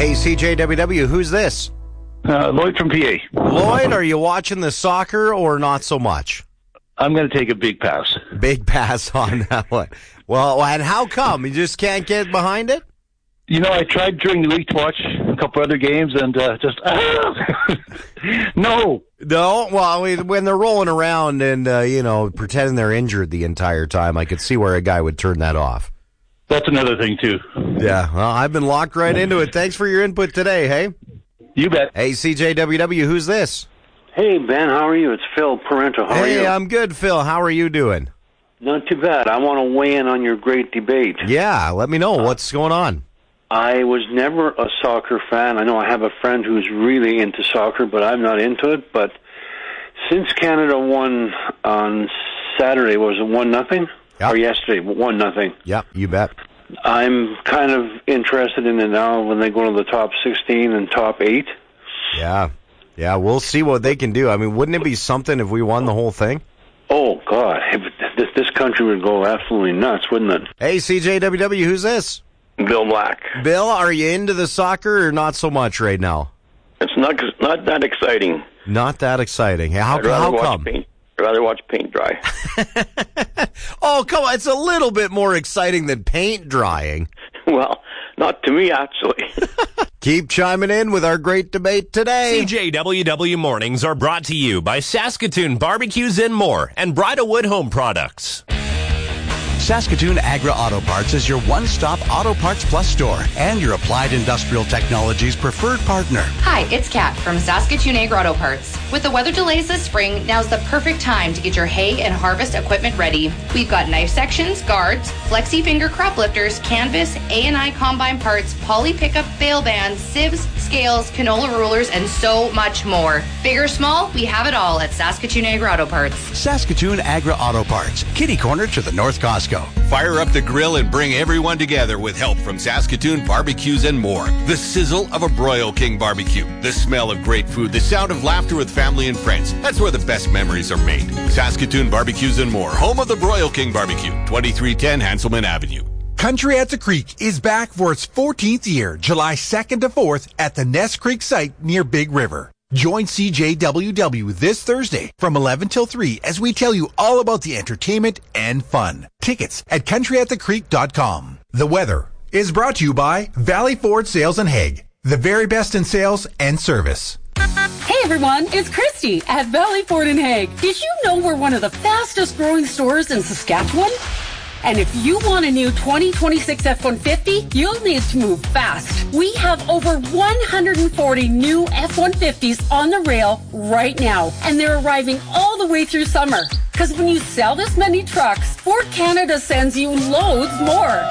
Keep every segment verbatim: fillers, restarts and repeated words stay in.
Hey, C J W W, who's this? Uh, Lloyd from P A. Lloyd, are you watching the soccer or not so much? I'm going to take a big pass. Big pass on that one. Well, and how come? You just can't get behind it? You know, I tried during the week to watch a couple other games and uh, just, ah! no. No? Well, I mean, when they're rolling around and, uh, you know, pretending they're injured the entire time, I could see where a guy would turn that off. That's another thing, too. Yeah, well, I've been locked right into it. Thanks for your input today, hey? You bet. Hey, C J W W, who's this? Hey, Ben, how are you? It's Phil Parento. How are you? Hey, I'm good, Phil. How are you doing? Not too bad. I want to weigh in on your great debate. Yeah, let me know. What's going on? I was never a soccer fan. I know I have a friend who's really into soccer, but I'm not into it. But since Canada won on Saturday, was it one nothing? Yep. Or yesterday, one nothing. Yep, you bet. I'm kind of interested in it now when they go to the top sixteen and top eight. Yeah, yeah, we'll see what they can do. I mean, wouldn't it be something if we won the whole thing? Oh, God. This, this country would go absolutely nuts, wouldn't it? Hey, C J W W, who's this? Bill Black. Bill, are you into the soccer or not so much right now? It's not not that exciting. Not that exciting. How, I'd rather how watch come? Paint, I'd rather watch paint dry. Oh, come on. It's a little bit more exciting than paint drying. Well, not to me, actually. Keep chiming in with our great debate today. C J W W Mornings are brought to you by Saskatoon Barbecues and More and Bridalwood Home Products. Saskatoon Agra Auto Parts is your one-stop Auto Parts Plus store and your Applied Industrial Technologies preferred partner. Hi, it's Kat from Saskatoon Agra Auto Parts. With the weather delays this spring, now's the perfect time to get your hay and harvest equipment ready. We've got knife sections, guards, flexi finger crop lifters, canvas, A and I combine parts, poly pickup bale bands, sieves, scales, canola rulers, and so much more. Big or small, we have it all at Saskatoon Agra Auto Parts. Saskatoon Agra Auto Parts, kitty corner to the North Costco. Fire up the grill and bring everyone together with help from Saskatoon Barbecues and More. The sizzle of a Broil King barbecue, the smell of great food, the sound of laughter with family and friends. That's where the best memories are made. Saskatoon Barbecues and More, home of the Broil King barbecue, twenty-three ten Hanselman Avenue. Country at the Creek is back for its fourteenth year, July second to fourth at the Ness Creek site near Big River. Join C J W W this Thursday from eleven till three as we tell you all about the entertainment and fun. Tickets at country at the creek dot com. The weather is brought to you by Valley Ford Sales and Hague, the very best in sales and service. Hey everyone, it's Christy at Valley Ford in Hague. Did you know we're one of the fastest growing stores in Saskatchewan? And if you want a new twenty twenty-six F one fifty, you'll need to move fast. We have over one hundred forty new F one fifties on the rail right now, and they're arriving all the way through summer. Because when you sell this many trucks, Ford Canada sends you loads more.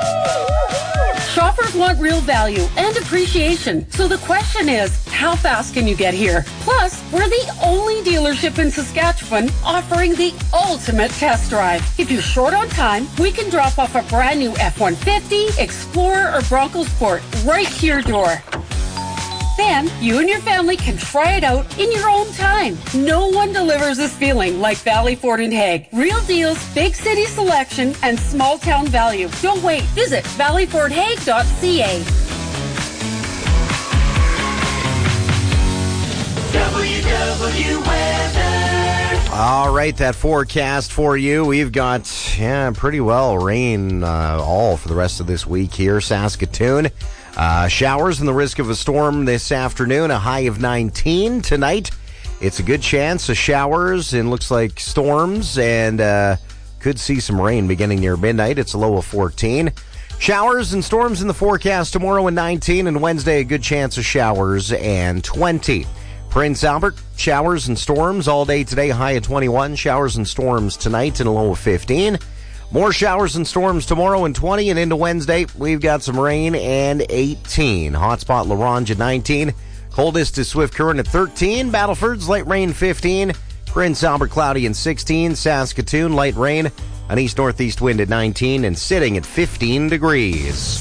Shoppers want real value and appreciation. So the question is, how fast can you get here? Plus, we're the only dealership in Saskatchewan offering the ultimate test drive. If you're short on time, we can drop off a brand new F one fifty, Explorer, or Bronco Sport right to your door. Then, you and your family can try it out in your own time. No one delivers this feeling like Valley Ford in Hague. Real deals, big city selection, and small town value. Don't wait. Visit valley ford hague dot c a. W W weather. All right, that forecast for you. We've got, yeah, pretty well rain uh, all for the rest of this week here, Saskatoon. Uh, showers and the risk of a storm this afternoon, a high of nineteen. Tonight, it's a good chance of showers and looks like storms, and uh, could see some rain beginning near midnight. It's a low of fourteen. Showers and storms in the forecast tomorrow and nineteen, and Wednesday, a good chance of showers and twenty. Prince Albert, showers and storms all day today, high of twenty-one. Showers and storms tonight and a low of fifteen. More showers and storms tomorrow and twenty, and into Wednesday, we've got some rain and eighteen. Hotspot La Ronge at nineteen. Coldest is Swift Current at thirteen. Battleford's light rain fifteen. Prince Albert cloudy and sixteen. Saskatoon light rain. An east-northeast wind at nineteen and sitting at fifteen degrees.